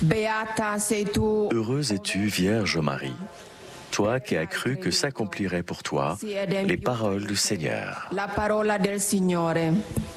Beata sei tu. Heureuse es-tu, Vierge Marie, toi qui as cru que s'accompliraient pour toi les paroles du Seigneur. La parola del Signore.